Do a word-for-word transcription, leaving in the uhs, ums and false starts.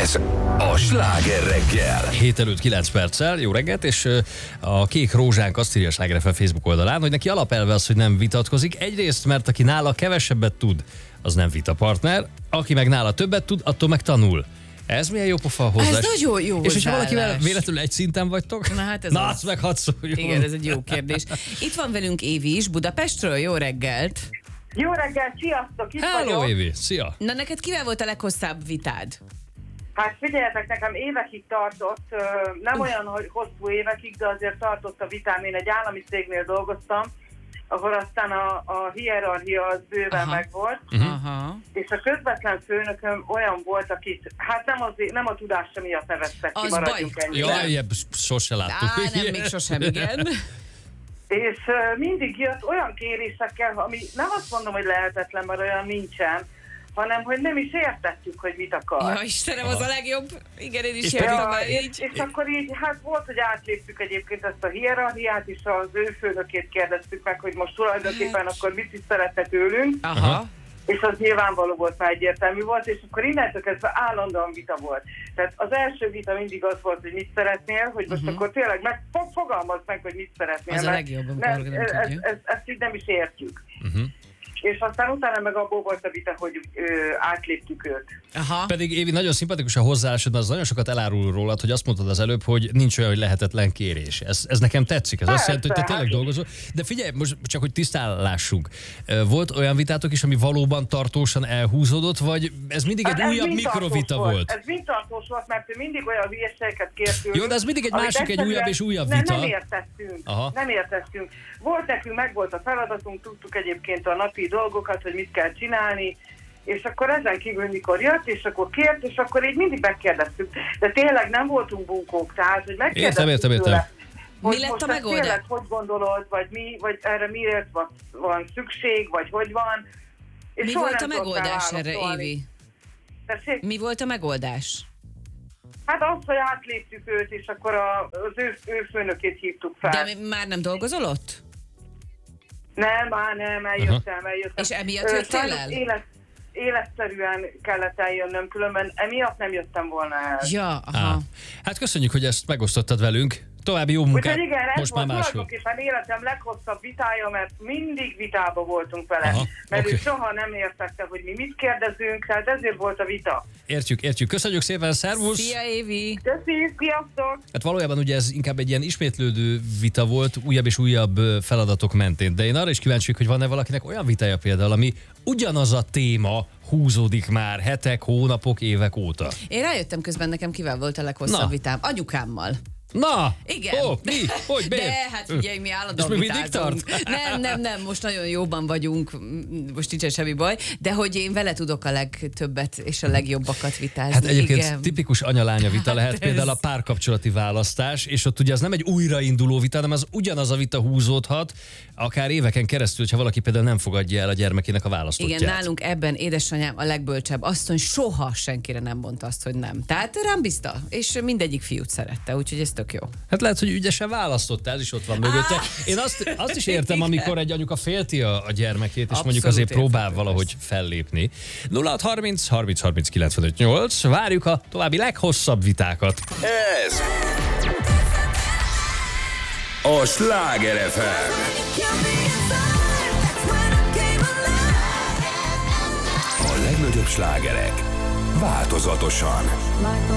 Ez a Sláger reggel. hét előtt kilenc perccel, jó reggelt, és a Kék Rózsánk azt írja a Sláger ef em Facebook oldalán, hogy neki alapelve az, hogy nem vitatkozik. Egyrészt, mert aki nála kevesebbet tud, az nem vitapartner, aki meg nála többet tud, attól meg tanul. Ez milyen jó pofa hozzá. Ez nagyon jó És hogyha hozzáállás. valakivel véletlenül egy szinten vagytok? Na hát ez Na, az. azt meg hadd szóljon. Igen, ez egy jó kérdés. Itt van velünk Évi is, Budapestről, jó reggelt. Jó reggelt, sziasztok, itt Hello, vagyok. Évi, szia! Na neked kivel volt a leghosszabb vitád? Hát figyeljetek, nekem évekig tartott, ö, nem olyan hogy hosszú évekig, de azért tartott a vitám. Én egy állami cégnél dolgoztam, ahol aztán a, a hierarchia az bőven Aha. megvolt, Uh-huh. Aha. és a közvetlen főnököm olyan volt, akit hát nem, az, nem a tudása miatt neveztek ki, Az maradjunk baj. ennyire. Jaj, ilyebb sose láttuk. Á, nem, még sosem, igen. És uh, mindig jött olyan kérésekkel, ami nem azt mondom, hogy lehetetlen, mert olyan nincsen, hanem hogy nem is értettük, hogy mit akar. Ja, Istenem, az a legjobb. Igen, én is És értem Ja, már és, így. és akkor így, hát volt, hogy átléptük egyébként ezt a hierarchiát, és az ő főnökét kérdeztük meg, hogy most tulajdonképpen akkor mit is szeretne tőlünk, Aha. és az nyilvánvaló volt, már egyértelmű volt, és akkor innentől kezdve állandóan vita volt. Tehát az első vita mindig az volt, hogy mit szeretnél, hogy most Uh-huh. akkor tényleg meg, fog, fogalmazd meg, hogy mit szeretnél. Az a mert legjobb, amikor nem, nem ez, ez, tudja. ez, ezt így nem is értjük. Uh-huh. És aztán utána meg abból volt a vita, hogy ö, átléptük őt. Aha. Pedig Évi, nagyon szimpatikus a hozzáállásod, mert az nagyon sokat elárul rólad, hogy azt mondtad az előbb, hogy nincs olyan, hogy lehetetlen kérés. Ez, ez nekem tetszik, ez azt Persze, jelenti, hogy te tényleg hát- dolgozol. De figyelj, most csak hogy tisztállásunk. Volt olyan vitátok is, ami valóban tartósan elhúzódott, vagy ez mindig egy Hát ez újabb mind mikrovita tartós volt? Ez mind tartós volt, mert ő mindig olyan hülyeségeket kért tőlünk, Jó, de ez mindig egy amit másik, egy egyszerűen újabb és újabb ne- vita. Nem értettünk, Aha. nem értettünk. Volt nekünk, meg volt a feladatunk, tudtuk egyébként a napi dolgokat, hogy mit kell csinálni, és akkor ezen kívül mikor jött, és akkor kért, és akkor így mindig megkérdeztük. De tényleg nem voltunk bunkók, tehát, hogy megkérdeztük Értem, értem, tőle, értem. hogy Mi lett most a ezt megoldás? tényleg hogy gondolod, vagy mi, vagy erre miért van, van szükség, vagy hogy van. És Mi soha volt a nem tudott megoldás rá erre, válaszolni. Évi? Tessék? Mi volt a megoldás? Hát azt, hogy átléptük őt, és akkor a, az ő, ő főnökét hívtuk fel. De mi- már nem dolgozol ott? Nem, már nem, eljöttem, eljöttem. És emiatt Ö, jöttél sajnos el? Élet, életszerűen kellett eljönnöm, különben emiatt nem jöttem volna el. Ja, Á. aha. Hát köszönjük, hogy ezt megosztottad velünk. További jó munkát. Úgyhogy igen, ez Most már volt máshol. tulajdonképpen életem leghosszabb vitája, mert mindig vitába voltunk vele. Aha, Mert oké. ő soha nem értette, hogy mi mit kérdezünk, tehát ezért volt a vita. Értjük, értjük. Köszönjük szépen, szervusz! Szia, Évi! Köszi, sziasztok! Hát valójában ugye ez inkább egy ilyen ismétlődő vita volt, újabb és újabb ö, feladatok mentén. De én arra is kíváncsi vagyok, hogy van-e valakinek olyan vitája például, ami ugyanaz a téma húzódik már hetek, hónapok, évek óta. Én rájöttem közben, nekem kivel volt a leghosszabb Na. vitám. Anyukámmal. Na! Igen. Ó, mi? Hogy, miért? De hát figyelj, mi állandóan És még mindig vitázunk. tart? Nem, nem, nem, most nagyon jóban vagyunk, most nincsen semmi baj, de hogy én vele tudok a legtöbbet és a legjobbakat vitázni. Hát egyébként igen. tipikus anya-lánya vita lehet ez- például a párkapcsolati választás, és ott ugye az nem egy újrainduló vita, hanem az ugyanaz a vita húzódhat, akár éveken keresztül, ha valaki például nem fogadja el a gyermekének a választottját. Igen, nálunk ebben édesanyám a legbölcsebb. Azt mondja, soha senkire nem mondta azt, hogy nem. Tehát rám bízta, és mindegyik fiút szerette, úgyhogy ez tök jó. Hát lehet, hogy ügyesen választottál, ez is ott van mögötte. Én azt, azt is értem, Igen. amikor egy anyuka félti a, a gyermekét, és Abszolút mondjuk azért értem, próbál persze. valahogy fellépni. nulla hat harminc harminc harminc kilencvenöt nyolc. Várjuk a további leghosszabb vitákat. Ez a Sláger ef em. A legnagyobb slágerek változatosan.